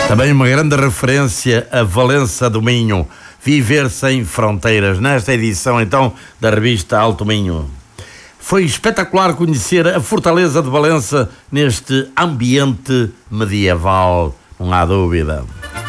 Também uma grande referência a Valença do Minho, Viver Sem Fronteiras, nesta edição então da revista Alto Minho. Foi espetacular conhecer a fortaleza de Valença neste ambiente medieval, não há dúvida.